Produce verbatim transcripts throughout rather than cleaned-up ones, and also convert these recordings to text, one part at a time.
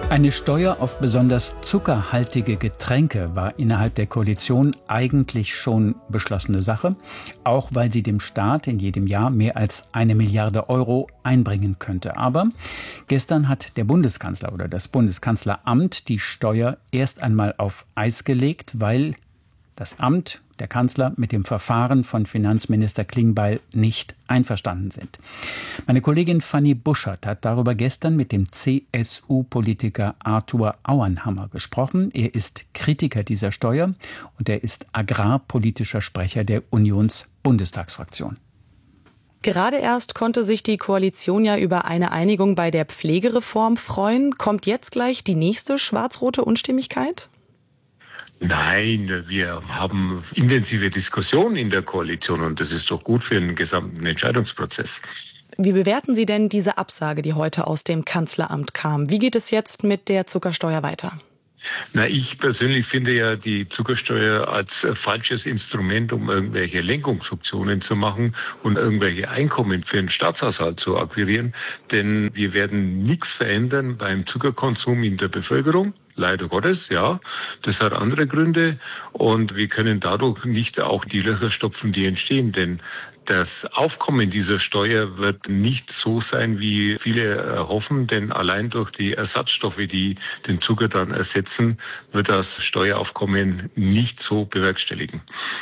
Eine Steuer auf besonders zuckerhaltige Getränke war innerhalb der Koalition eigentlich schon beschlossene Sache, auch weil sie dem Staat in jedem Jahr mehr als eine Milliarde Euro einbringen könnte. Aber gestern hat der Bundeskanzler oder das Bundeskanzleramt die Steuer erst einmal auf Eis gelegt, weil das Amt, der Kanzler, mit dem Verfahren von Finanzminister Klingbeil nicht einverstanden sind. Meine Kollegin Fanny Buschert hat darüber gestern mit dem C S U-Politiker Arthur Auernhammer gesprochen. Er ist Kritiker dieser Steuer und er ist agrarpolitischer Sprecher der Unions-Bundestagsfraktion. Gerade erst konnte sich die Koalition ja über eine Einigung bei der Pflegereform freuen. Kommt jetzt gleich die nächste schwarz-rote Unstimmigkeit? Nein, wir haben intensive Diskussionen in der Koalition und das ist doch gut für den gesamten Entscheidungsprozess. Wie bewerten Sie denn diese Absage, die heute aus dem Kanzleramt kam? Wie geht es jetzt mit der Zuckersteuer weiter? Na, ich persönlich finde ja die Zuckersteuer als falsches Instrument, um irgendwelche Lenkungsfunktionen zu machen und irgendwelche Einkommen für den Staatshaushalt zu akquirieren. Denn wir werden nichts verändern beim Zuckerkonsum in der Bevölkerung. Leider Gottes, ja. Das hat andere Gründe und wir können dadurch nicht auch die Löcher stopfen, die entstehen, denn das Aufkommen dieser Steuer wird nicht so sein, wie viele hoffen, denn allein durch die Ersatzstoffe, die den Zucker dann ersetzen, wird das Steueraufkommen nicht so bewerkstelligen.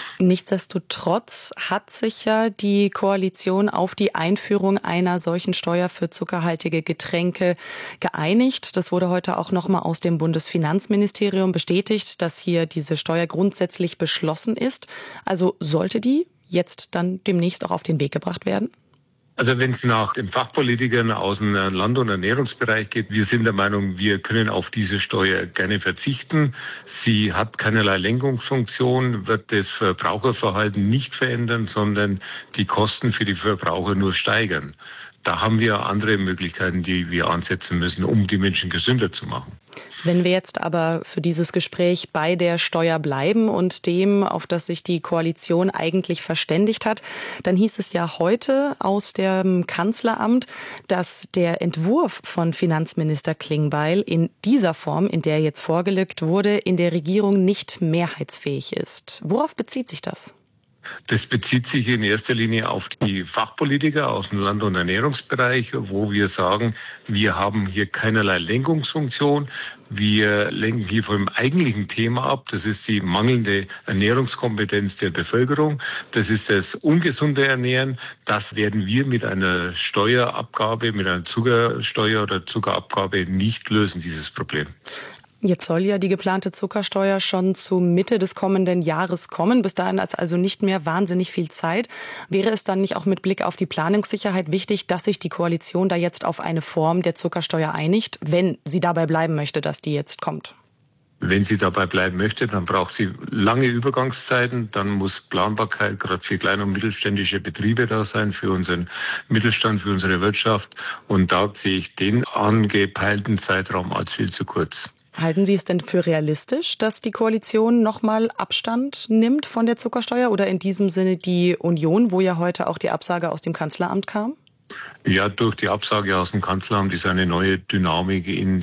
Nichtsdestotrotz hat sich ja die Koalition auf die Einführung einer solchen Steuer für zuckerhaltige Getränke geeinigt. Das wurde heute auch nochmal aus dem Bundesfinanzministerium bestätigt, dass hier diese Steuer grundsätzlich beschlossen ist. Also sollte die jetzt dann demnächst auch auf den Weg gebracht werden? Also wenn es nach den Fachpolitikern aus dem Land- und Ernährungsbereich geht, wir sind der Meinung, wir können auf diese Steuer gerne verzichten. Sie hat keinerlei Lenkungsfunktion, wird das Verbraucherverhalten nicht verändern, sondern die Kosten für die Verbraucher nur steigern. Da haben wir andere Möglichkeiten, die wir ansetzen müssen, um die Menschen gesünder zu machen. Wenn wir jetzt aber für dieses Gespräch bei der Steuer bleiben und dem, auf das sich die Koalition eigentlich verständigt hat, dann hieß es ja heute aus dem Kanzleramt, dass der Entwurf von Finanzminister Klingbeil in dieser Form, in der jetzt vorgelegt wurde, in der Regierung nicht mehrheitsfähig ist. Worauf bezieht sich das? Das bezieht sich in erster Linie auf die Fachpolitiker aus dem Land- und Ernährungsbereich, wo wir sagen, wir haben hier keinerlei Lenkungsfunktion. Wir lenken hier vom eigentlichen Thema ab. Das ist die mangelnde Ernährungskompetenz der Bevölkerung. Das ist das ungesunde Ernähren. Das werden wir mit einer Steuerabgabe, mit einer Zuckersteuer oder Zuckerabgabe nicht lösen, dieses Problem. Jetzt soll ja die geplante Zuckersteuer schon zu Mitte des kommenden Jahres kommen. Bis dahin ist also nicht mehr wahnsinnig viel Zeit. Wäre es dann nicht auch mit Blick auf die Planungssicherheit wichtig, dass sich die Koalition da jetzt auf eine Form der Zuckersteuer einigt, wenn sie dabei bleiben möchte, dass die jetzt kommt? Wenn sie dabei bleiben möchte, dann braucht sie lange Übergangszeiten. Dann muss Planbarkeit gerade für kleine und mittelständische Betriebe da sein, für unseren Mittelstand, für unsere Wirtschaft. Und da sehe ich den angepeilten Zeitraum als viel zu kurz. Halten Sie es denn für realistisch, dass die Koalition nochmal Abstand nimmt von der Zuckersteuer oder in diesem Sinne die Union, wo ja heute auch die Absage aus dem Kanzleramt kam? Ja, durch die Absage aus dem Kanzleramt ist eine neue Dynamik in